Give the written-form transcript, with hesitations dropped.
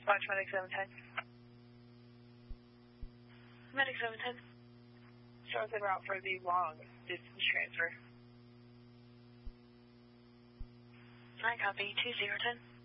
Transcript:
Watch Medic 710. Medic 710. Show us en route for the long distance transfer. I copy 2010.